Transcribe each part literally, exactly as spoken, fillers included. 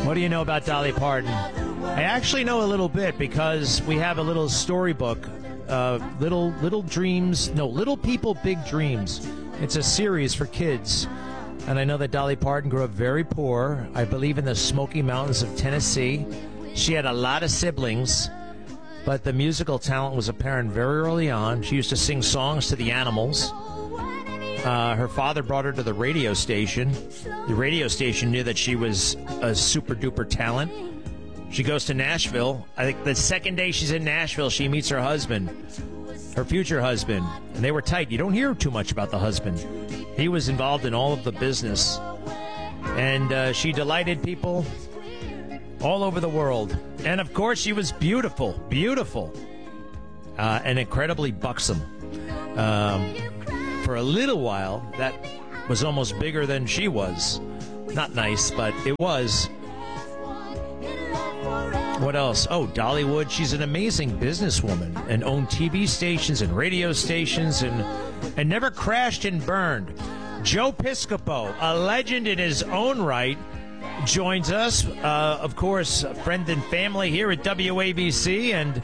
What do you know about Dolly Parton? I actually know a little bit because we have a little storybook, uh, Little Little Dreams, no, Little People, Big Dreams. It's a series for kids. And I know that Dolly Parton grew up very poor, I believe in the Smoky Mountains of Tennessee. She had a lot of siblings, but the musical talent was apparent very early on. She used to sing songs to the animals. Uh, her father brought her to the radio station. The radio station knew that she was a super-duper talent. She goes to Nashville. I think the second day she's in Nashville, she meets her husband, her future husband, and they were tight. You don't hear too much about the husband. He was involved in all of the business, and uh, she delighted people all over the world. And, of course, she was beautiful, beautiful, uh, and incredibly buxom. Um... For a little while, that was almost bigger than she was. Not nice, but it was. What else? Oh, Dollywood. She's an amazing businesswoman and owned T V stations and radio stations and, and never crashed and burned. Joe Piscopo, a legend in his own right, joins us. Uh, of course, a friend and family here at W A B C, and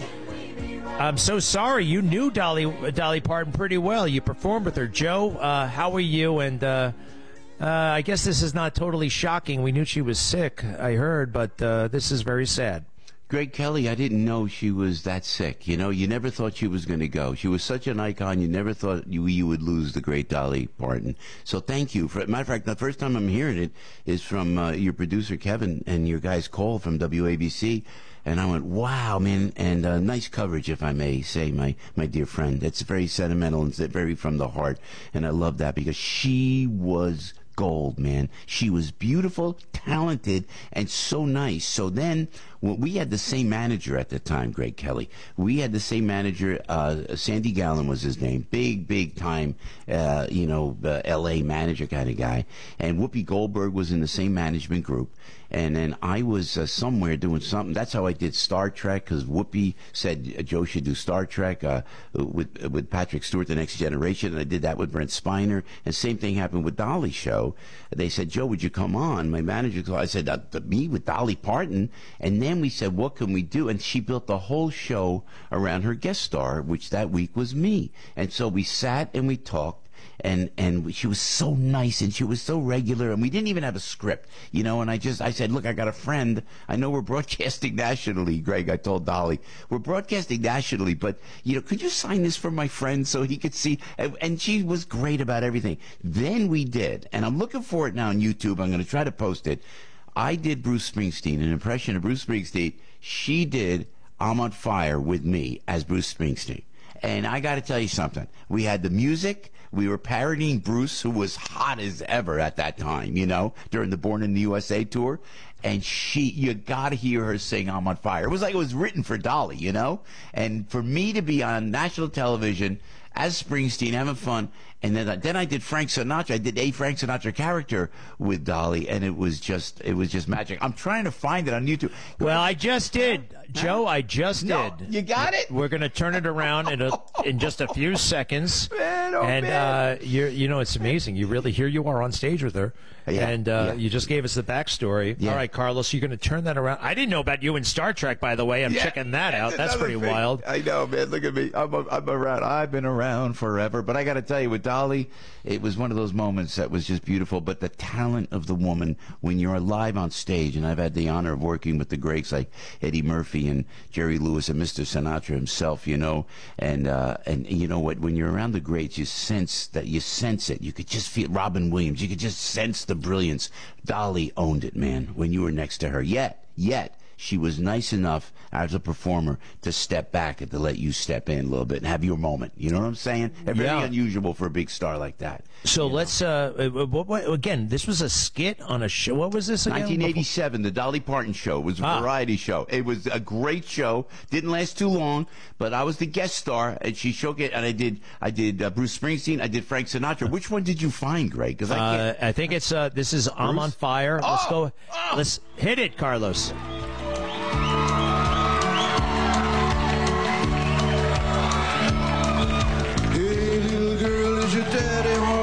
I'm so sorry. You knew Dolly Dolly Parton pretty well. You performed with her. Joe, uh, how are you? And uh, uh, I guess this is not totally shocking. We knew she was sick, I heard, but uh, this is very sad. Greg Kelly, I didn't know she was that sick. You know, you never thought she was going to go. She was such an icon. You never thought you, you would lose the great Dolly Parton. So thank you. For, matter of fact, the first time I'm hearing it is from uh, your producer, Kevin, and your guys' call from W A B C. And I went, wow, man, and uh, nice coverage, if I may say, my, my dear friend. It's very sentimental and very from the heart. And I love that because she was gold, man. She was beautiful, talented, and so nice. So then, well, we had the same manager at the time, Greg Kelly. We had the same manager. Uh, Sandy Gallen was his name. Big, big time, uh, you know, uh, L A manager kind of guy. And Whoopi Goldberg was in the same management group. And then I was uh, somewhere doing something. That's how I did Star Trek, because Whoopi said uh, Joe should do Star Trek uh, with with Patrick Stewart, The Next Generation. And I did that with Brent Spiner. And same thing happened with Dolly's show. They said, Joe, would you come on? My manager, I said, uh, me with Dolly Parton? And then we said, what can we do? And she built the whole show around her guest star, which that week was me. And so we sat and we talked. And and she was so nice and she was so regular, and we didn't even have a script, you know. And I just I said, look, I got a friend. I know we're broadcasting nationally, Greg. I told Dolly we're broadcasting nationally, but you know, could you sign this for my friend so he could see? And, and she was great about everything. Then we did, and I'm looking for it now on YouTube. I'm going to try to post it. I did Bruce Springsteen, an impression of Bruce Springsteen. She did I'm on Fire with me as Bruce Springsteen. And I got to tell you something. We had the music. We were parodying Bruce, who was hot as ever at that time, you know, during the Born in the U S A tour. And she, you got to hear her sing I'm on Fire. It was like it was written for Dolly, you know. And for me to be on national television as Springsteen, having fun, and then, then I did Frank Sinatra. I did a Frank Sinatra character with Dolly, and it was just it was just magic. I'm trying to find it on YouTube. Well, I just did, Joe. I just no, did. You got it. We're going to turn it around in a, in just a few seconds. Man, oh and man. Uh, you you know, it's amazing. You really here you are on stage with her, yeah, and uh, yeah. you just gave us the backstory. Yeah. All right, Carlos, you're going to turn that around. I didn't know about you in Star Trek, by the way. I'm yeah. checking that out. That's Another pretty thing. wild. I know, man. Look at me. I'm a, I'm around. I've been around forever. But I got to tell you, with Dolly, it was one of those moments that was just beautiful. But the talent of the woman when you're live on stage, and I've had the honor of working with the greats like Eddie Murphy and Jerry Lewis and Mister Sinatra himself, you know, and uh, and you know what? When you're around the greats, you sense that you sense it. You could just feel Robin Williams. You could just sense the brilliance. Dolly owned it, man. When you were next to her, yet, yet. She was nice enough as a performer to step back and to let you step in a little bit and have your moment. You know what I'm saying? Very yeah. unusual for a big star like that. So let's, uh, what, what, again, this was a skit on a show. What was this again? nineteen eighty-seven, the Dolly Parton show. It was a ah. variety show. It was a great show. Didn't last too long, but I was the guest star, and she showed it, and I did I did uh, Bruce Springsteen, I did Frank Sinatra. Which one did you find, Greg? Because I can't. Uh, I think it's, uh, this is I'm on Fire. Oh, let's go. oh. Let's hit it, Carlos.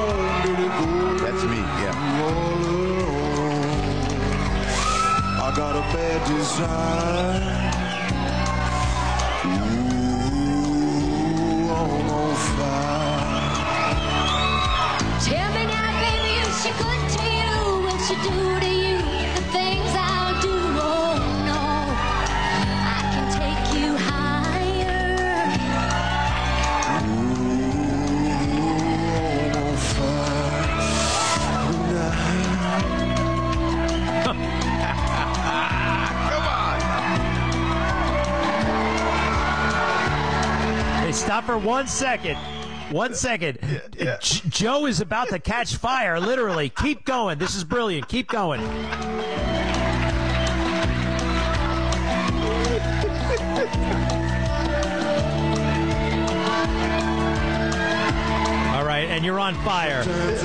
I got not a bad design. Ooh, I'm on fire. Tell me now, baby, if she good to you, will she do to you the things I'll do? Oh no, I can take you higher. Ooh, I'm on fire. Hey, stop for one second. One second. yeah. J- Joe is about to catch fire, literally. Keep going. This is brilliant. Keep going. All right, and you're on fire.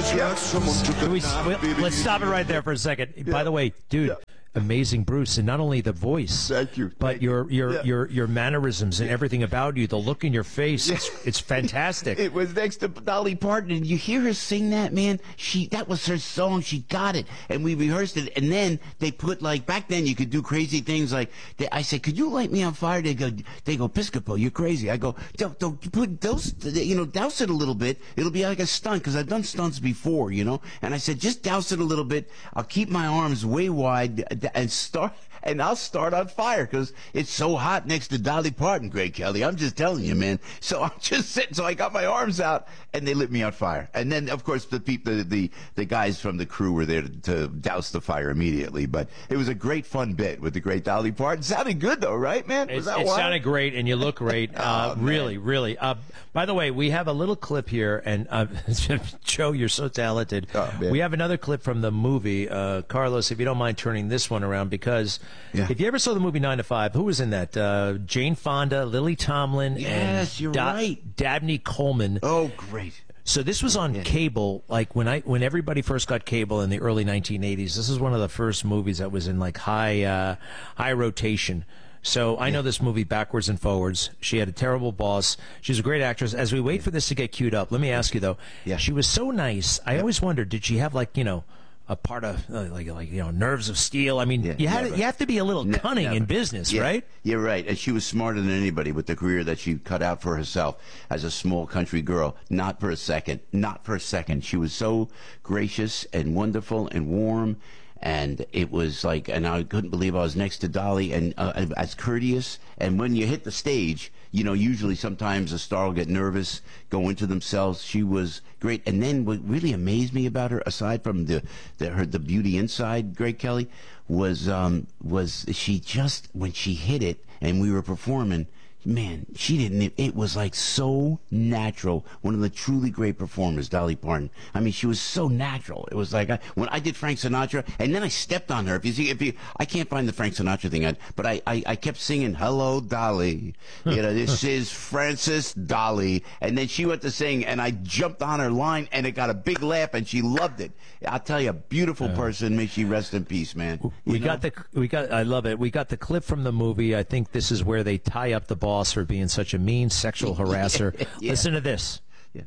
Can we, wait, let's stop it right there for a second. By the way, dude, amazing Bruce, and not only the voice, Thank you. but Thank your your, Yeah. your your mannerisms and everything about you, the look in your face, it's, it's fantastic. It was next to Dolly Parton, and you hear her sing that, man. She that was her song. She got it, and we rehearsed it. And then they put like back then you could do crazy things like they, I said, "Could you light me on fire?" They go, they go, "Piscopo, you're crazy." I go, "Don't, don't put dose, you know, douse it a little bit. It'll be like a stunt because I've done stunts before, you know." And I said, "Just douse it a little bit. I'll keep my arms way wide and start." And I'll start on fire because it's so hot next to Dolly Parton, Greg Kelly. I'm just telling you, man. So I'm just sitting. So I got my arms out, and they lit me on fire. And then, of course, the people, the the, the guys from the crew were there to, to douse the fire immediately. But it was a great, fun bit with the great Dolly Parton. Sounded good, though, right, man? Was It, that it wild? sounded great, and you look great. Uh, Oh, man. really, really. Uh, by the way, we have a little clip here, and uh, Joe, you're so talented. Oh, man. We have another clip from the movie. Uh, Carlos, if you don't mind turning this one around, because Yeah. if you ever saw the movie Nine to Five, who was in that? Uh, Jane Fonda, Lily Tomlin, Yes, and you're Da- right. Dabney Coleman. Oh, great. So this was on cable, like when I when everybody first got cable in the early nineteen eighties. This is one of the first movies that was in like high uh, high rotation. So I know this movie backwards and forwards. She had a terrible boss. She's a great actress. As we wait for this to get queued up, let me ask you though. Yeah. She was so nice. I always wondered, did she have like you know a part of uh, like like you know nerves of steel? I mean, Yeah, you had never. you have to be a little Ne- cunning never. in business, Yeah, right? You're right. And she was smarter than anybody with the career that she cut out for herself as a small country girl. Not for a second. Not for a second. She was so gracious and wonderful and warm. And it was like, and I couldn't believe I was next to Dolly and uh, as courteous. And when you hit the stage, you know, usually sometimes a star will get nervous, go into themselves. She was great. And then what really amazed me about her, aside from the, the her the beauty inside, Greg Kelly, was um was she just when she hit it and we were performing. Man, she didn't. It was like so natural. One of the truly great performers, Dolly Parton. I mean, she was so natural. It was like I, when I did Frank Sinatra, and then I stepped on her. If you see, if you, I can't find the Frank Sinatra thing, I, but I, I, I kept singing "Hello, Dolly." You know, this is Frances Dolly, and then she went to sing, and I jumped on her line, and it got a big laugh, and she loved it. I'll tell you, a beautiful person. May she rest in peace, man. We You know? got the we got I love it. We got the clip from the movie. I think this is where they tie up the boss for being such a mean sexual harasser. Yeah. Listen to this.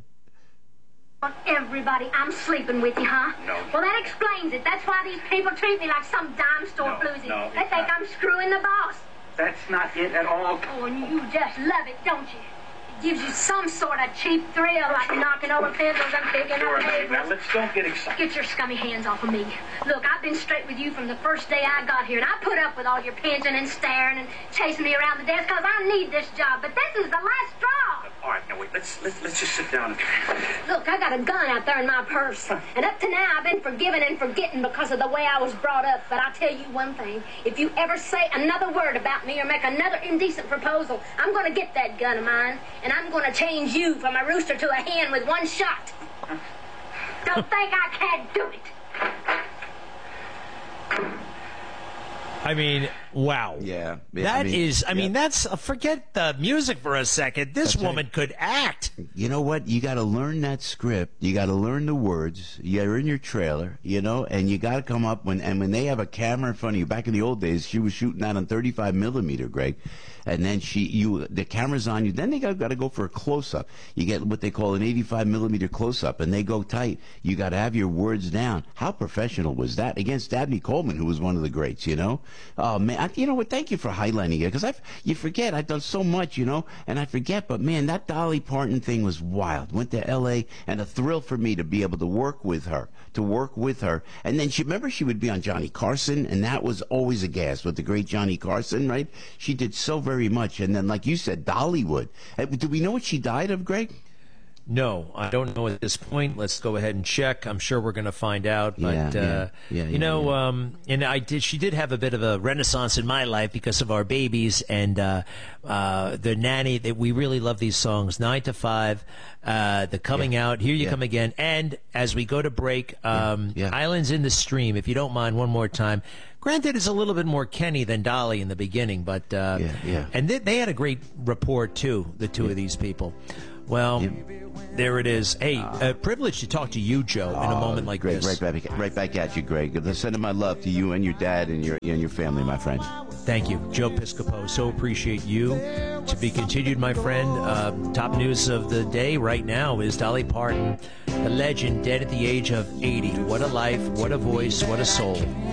Everybody, I'm sleeping with you, huh? No. Well, that explains it. That's why these people treat me like some dime store No, floozy. no, they it's think not. I'm screwing the boss. That's not it at all. Oh, and you just love it, don't you? It gives you some sort of cheap thrill, like knocking over pencils and picking Sure, up now papers. let's don't get excited. Get your scummy hands off of me. Look, I've been straight with you from the first day I got here, and I put up with all your pinching and staring and chasing me around the desk because I need this job. But this is the last straw. All right, now wait. Let's let's let's just sit down. Look, I got a gun out there in my purse. And up to now, I've been forgiving and forgetting because of the way I was brought up. But I'll tell you one thing. If you ever say another word about me or make another indecent proposal, I'm going to get that gun of mine, and I'm going to change you from a rooster to a hen with one shot. Don't think I can't do it. I mean, wow. Yeah. Yeah, That I mean, is, I mean, yeah. that's, uh, forget the music for a second. This That's right. woman could act. You know what? You got to learn that script. You got to learn the words. You're in your trailer, you know, and you got to come up when and when they have a camera in front of you. Back in the old days, she was shooting that on thirty-five millimeter, Greg, and then she you the camera's on you. Then they got, got to go for a close up. You get what they call an eighty-five millimeter close up, and they go tight. You got to have your words down. How professional was that against Dabney Coleman, who was one of the greats, you know? Oh man, I, you know what? Thank you for highlighting it because I you forget I've done so much, you know, and I forget. But man, that Dolly Parton thing was wild. Went to L A and a thrill for me to be able to work with her, to work with her. And then she remember she would be on Johnny Carson, and that was always a gas with the great Johnny Carson, right? She did so very much. And then, like you said, Dollywood. Uh, Do we know what she died of, Greg? No, I don't know at this point. Let's go ahead and check. I'm sure we're going to find out. But Yeah, yeah, uh, yeah, you yeah, know, yeah. um, and I did. She did have a bit of a renaissance in my life because of our babies and uh, uh, the nanny. That we really love these songs. Nine to Five, uh, the Coming Yeah, Out, Here You yeah. Come Again, and as we go to break, um, yeah. Islands in the Stream. If you don't mind, one more time. Granted, it's a little bit more Kenny than Dolly in the beginning, but uh, Yeah, yeah. and they, they had a great rapport too. The two of these people. Well. Yeah. There it is. Hey, a privilege to talk to you, Joe, in a moment like Greg, this. Right back, right back at you, Greg. Sending my love to you and your dad and your and your family, my friend. Thank you, Joe Piscopo. So appreciate you. To be continued, my friend. Uh, top news of the day right now is Dolly Parton, the legend, dead at the age of eighty. What a life, what a voice, what a soul.